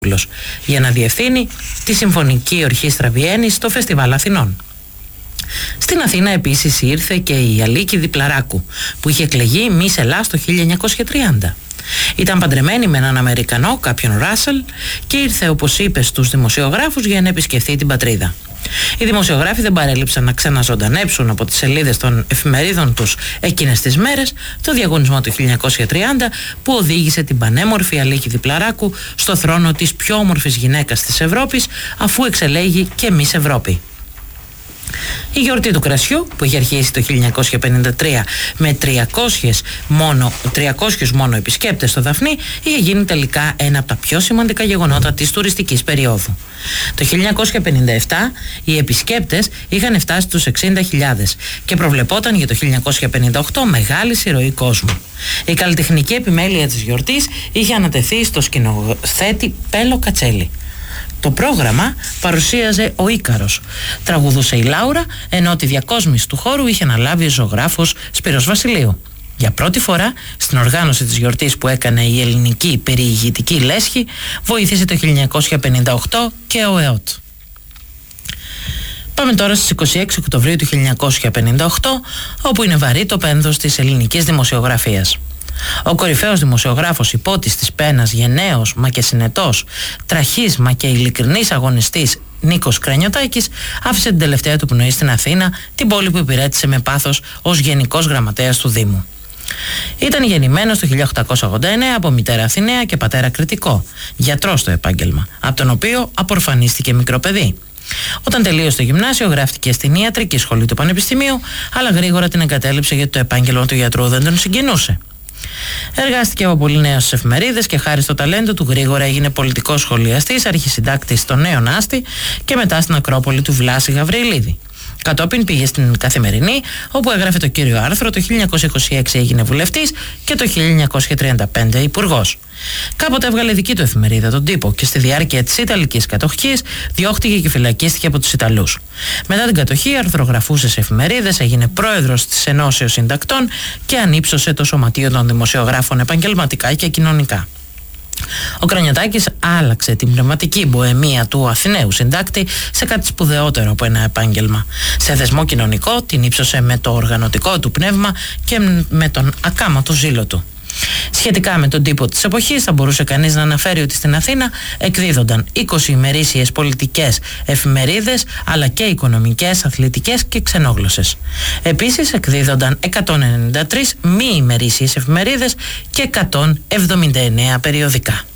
για να διευθύνει τη Συμφωνική Ορχήστρα Βιέννης στο Φεστιβάλ Αθηνών. Στην Αθήνα επίσης ήρθε και η Αλίκη Διπλαράκου, που είχε εκλεγεί Μις Ελλάς το 1930. Ήταν παντρεμένη με έναν Αμερικανό, κάποιον Ράσελ, και ήρθε, όπως είπε στους δημοσιογράφους, για να επισκεφθεί την πατρίδα. Οι δημοσιογράφοι δεν παρέλειψαν να ξαναζωντανέψουν από τις σελίδες των εφημερίδων τους εκείνες τις μέρες το διαγωνισμό του 1930 που οδήγησε την πανέμορφη Αλίκη Διπλαράκου στο θρόνο της πιο όμορφης γυναίκας της Ευρώπης, αφού εξελέγει και Μις Ευρώπη. Η γιορτή του κρασιού, που είχε αρχίσει το 1953 με 300 μόνο επισκέπτες στο Δαφνί, είχε γίνει τελικά ένα από τα πιο σημαντικά γεγονότα της τουριστικής περίοδου. Το 1957 οι επισκέπτες είχαν φτάσει στους 60.000 και προβλεπόταν για το 1958 μεγάλη συρροή κόσμου. Η καλλιτεχνική επιμέλεια της γιορτής είχε ανατεθεί στο σκηνοθέτη Πέλο Κατσέλη. Το πρόγραμμα παρουσίαζε ο Ίκαρος, τραγουδούσε η Λάουρα, ενώ τη διακόσμηση του χώρου είχε αναλάβει ο ζωγράφος Σπύρος Βασιλείου. Για πρώτη φορά στην οργάνωση της γιορτής που έκανε η ελληνική περιηγητική λέσχη βοήθησε το 1958 και ο ΕΟΤ. Πάμε τώρα στις 26 Οκτωβρίου του 1958, όπου είναι βαρύ το πένθος της ελληνικής δημοσιογραφίας. Ο κορυφαίος δημοσιογράφος, υπότης της πένας, γενναίος μα και συνετός, τραχής μα και ειλικρινής αγωνιστής Νίκος Κρανιωτάκης άφησε την τελευταία του πνοή στην Αθήνα, την πόλη που υπηρέτησε με πάθος ως γενικός γραμματέας του Δήμου. Ήταν γεννημένος το 1889 από μητέρα Αθηναία και πατέρα Κρητικό, γιατρός στο επάγγελμα, από τον οποίο απορφανίστηκε μικρό παιδί. Όταν τελείωσε το γυμνάσιο, γράφτηκε στην ιατρική σχολή του Πανεπιστημίου, αλλά γρήγορα την εγκατέλειψε γιατί το επάγγελμα του γιατρού δεν τον συγκινούσε. Εργάστηκε από πολύ νέος στις εφημερίδες και χάρη στο ταλέντο του γρήγορα έγινε πολιτικός σχολιαστής, αρχισυντάκτης στο Νέο Άστη και μετά στην Ακρόπολη του Βλάση Γαβριλίδη. Κατόπιν πήγε στην Καθημερινή, όπου έγραφε το κύριο άρθρο, το 1926 έγινε βουλευτής και το 1935 υπουργός. Κάποτε έβγαλε δική του εφημερίδα, τον Τύπο, και στη διάρκεια της Ιταλικής κατοχής διώχτηκε και φυλακίστηκε από τους Ιταλούς. Μετά την κατοχή αρθρογραφούσε σε εφημερίδες, έγινε πρόεδρος της Ενώσεως Συντακτών και ανύψωσε το Σωματείο των Δημοσιογράφων επαγγελματικά και κοινωνικά. Ο Κρανιωτάκης άλλαξε την πνευματική μποεμία του Αθηναίου συντάκτη σε κάτι σπουδαιότερο από ένα επάγγελμα. Σε θεσμό κοινωνικό την ύψωσε με το οργανωτικό του πνεύμα και με τον ακάματο ζήλο του. Σχετικά με τον τύπο της εποχής θα μπορούσε κανείς να αναφέρει ότι στην Αθήνα εκδίδονταν 20 ημερήσιες πολιτικές εφημερίδες, αλλά και οικονομικές, αθλητικές και ξενόγλωσσες. Επίσης εκδίδονταν 193 μη ημερήσιες εφημερίδες και 179 περιοδικά.